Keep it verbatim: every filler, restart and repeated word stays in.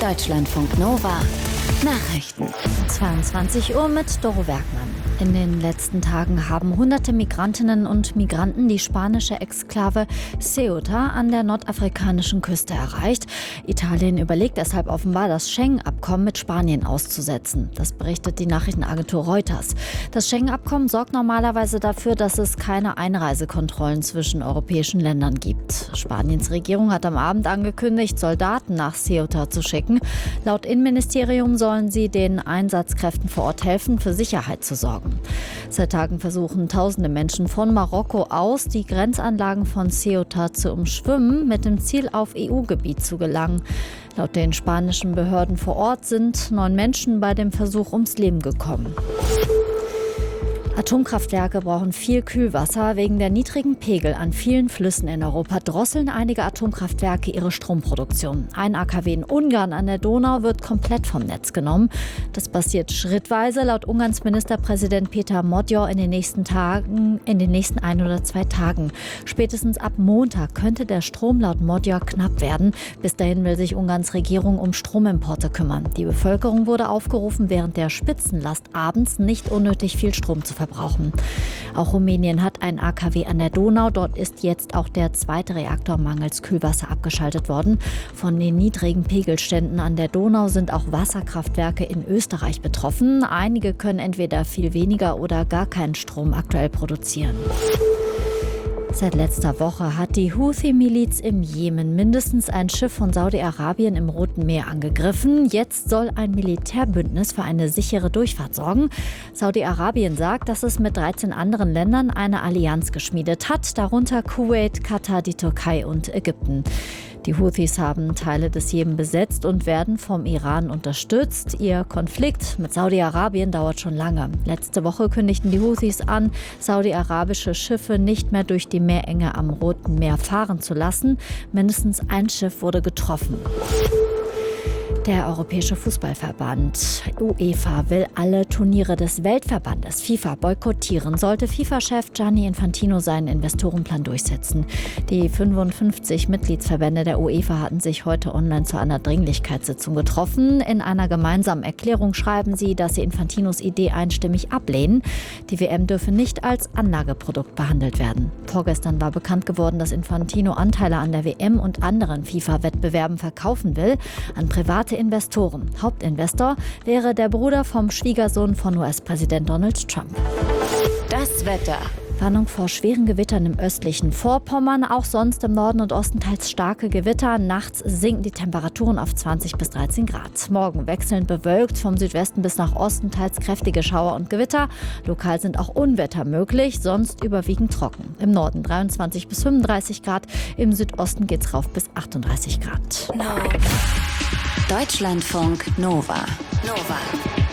Deutschlandfunk Nova Nachrichten. zweiundzwanzig Uhr mit Doro Werkmann. In den letzten Tagen haben hunderte Migrantinnen und Migranten die spanische Exklave Ceuta an der nordafrikanischen Küste erreicht. Italien überlegt deshalb offenbar, das Schengen-Abkommen mit Spanien auszusetzen. Das berichtet die Nachrichtenagentur Reuters. Das Schengen-Abkommen sorgt normalerweise dafür, dass es keine Einreisekontrollen zwischen europäischen Ländern gibt. Spaniens Regierung hat am Abend angekündigt, Soldaten nach Ceuta zu schicken. Laut Innenministerium sollen sie den Einsatzkräften vor Ort helfen, für Sicherheit zu sorgen. Seit Tagen versuchen tausende Menschen von Marokko aus, die Grenzanlagen von Ceuta zu umschwimmen, mit dem Ziel, auf E U-Gebiet zu gelangen. Laut den spanischen Behörden vor Ort sind neun Menschen bei dem Versuch ums Leben gekommen. Atomkraftwerke brauchen viel Kühlwasser. Wegen der niedrigen Pegel an vielen Flüssen in Europa drosseln einige Atomkraftwerke ihre Stromproduktion. Ein A K W in Ungarn an der Donau wird komplett vom Netz genommen. Das passiert schrittweise, laut Ungarns Ministerpräsident Péter Magyar in den nächsten Tagen, in den nächsten ein oder zwei Tagen. Spätestens ab Montag könnte der Strom laut Magyar knapp werden. Bis dahin will sich Ungarns Regierung um Stromimporte kümmern. Die Bevölkerung wurde aufgerufen, während der Spitzenlast abends nicht unnötig viel Strom zu verbrauchen. Verbrauchen. Auch Rumänien hat ein A K W an der Donau. Dort ist jetzt auch der zweite Reaktor mangels Kühlwasser abgeschaltet worden. Von den niedrigen Pegelständen an der Donau sind auch Wasserkraftwerke in Österreich betroffen. Einige können entweder viel weniger oder gar keinen Strom aktuell produzieren. Seit letzter Woche hat die Houthi-Miliz im Jemen mindestens ein Schiff von Saudi-Arabien im Roten Meer angegriffen. Jetzt soll ein Militärbündnis für eine sichere Durchfahrt sorgen. Saudi-Arabien sagt, dass es mit dreizehn anderen Ländern eine Allianz geschmiedet hat, darunter Kuwait, Katar, die Türkei und Ägypten. Die Houthis haben Teile des Jemen besetzt und werden vom Iran unterstützt. Ihr Konflikt mit Saudi-Arabien dauert schon lange. Letzte Woche kündigten die Houthis an, saudi-arabische Schiffe nicht mehr durch die Meerenge am Roten Meer fahren zu lassen. Mindestens ein Schiff wurde getroffen. Der Europäische Fußballverband UEFA will alle Turniere des Weltverbandes FIFA boykottieren, sollte FIFA-Chef Gianni Infantino seinen Investorenplan durchsetzen. Die fünfundfünfzig Mitgliedsverbände der UEFA hatten sich heute online zu einer Dringlichkeitssitzung getroffen. In einer gemeinsamen Erklärung schreiben sie, dass sie Infantinos Idee einstimmig ablehnen. Die W M dürfe nicht als Anlageprodukt behandelt werden. Vorgestern war bekannt geworden, dass Infantino Anteile an der W M und anderen FIFA-Wettbewerben verkaufen will an private Investoren. Hauptinvestor wäre der Bruder vom Schwiegersohn von U S-Präsident Donald Trump. Das Wetter. Warnung vor schweren Gewittern im östlichen Vorpommern, auch sonst im Norden und Osten teils starke Gewitter. Nachts sinken die Temperaturen auf zwanzig bis dreizehn Grad. Morgen wechselnd bewölkt, vom Südwesten bis nach Osten teils kräftige Schauer und Gewitter. Lokal sind auch Unwetter möglich, sonst überwiegend trocken. Im Norden dreiundzwanzig bis fünfunddreißig Grad, im Südosten geht's rauf bis achtunddreißig Grad. Deutschlandfunk Nova. Nova.